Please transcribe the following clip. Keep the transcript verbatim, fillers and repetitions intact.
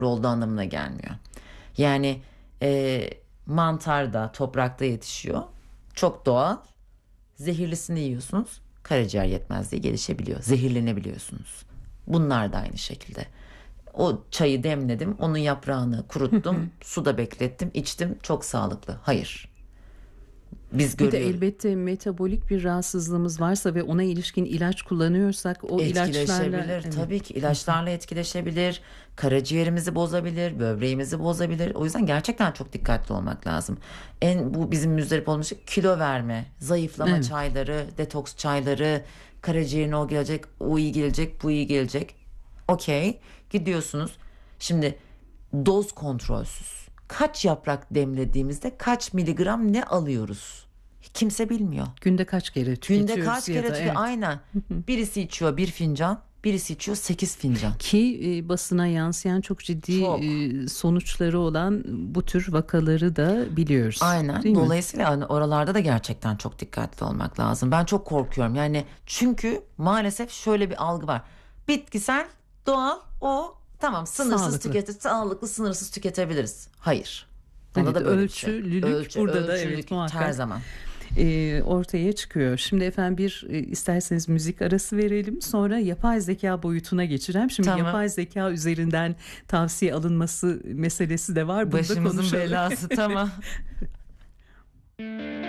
olduğu anlamına gelmiyor. Yani e, mantar da toprakta yetişiyor. Çok doğal. Zehirlisini yiyorsunuz. Karaciğer yetmezliği gelişebiliyor. Zehirlenebiliyorsunuz. Bunlar da aynı şekilde. O çayı demledim, onun yaprağını kuruttum, suda beklettim, içtim, çok sağlıklı. Hayır. Biz Bir de görüyoruz. elbette metabolik bir rahatsızlığımız varsa ve ona ilişkin ilaç kullanıyorsak o ilaçlarla... Etkileşebilir. Evet. Tabii ki ilaçlarla etkileşebilir. Karaciğerimizi bozabilir, böbreğimizi bozabilir. O yüzden gerçekten çok dikkatli olmak lazım. En bu bizim müzdarip olmuş şey, kilo verme, zayıflama Evet. çayları, detoks çayları, karaciğerine o gelecek, o iyi gelecek, bu iyi gelecek. Okey, gidiyorsunuz. Şimdi doz kontrolsüz. Kaç yaprak demlediğimizde kaç miligram ne alıyoruz? Kimse bilmiyor. Günde kaç kere tüketiyoruz? Günde kaç kere ya da, tüketiyor? evet. Aynen. Birisi içiyor bir fincan, birisi içiyor sekiz fincan. Ki e, basına yansıyan çok ciddi Çok. e, sonuçları olan bu tür vakaları da biliyoruz. Aynen. Değil mi? Dolayısıyla hani oralarda da gerçekten çok dikkatli olmak lazım. Ben çok korkuyorum. Yani çünkü maalesef şöyle bir algı var. Bitkisel, doğal, o tamam sınırsız Sağlıklı. tüketir, sağlıklı sınırsız tüketebiliriz. Hayır. Bunda Evet, da böyle bir şey. ölçülülük burada da evet, muhakkak. her zaman. E, ortaya çıkıyor. Şimdi efendim bir e, isterseniz müzik arası verelim. Sonra yapay zeka boyutuna geçeceğim. Şimdi Tamam. yapay zeka üzerinden tavsiye alınması meselesi de var. Bunu da Başımızın konuşalım. belası tamam.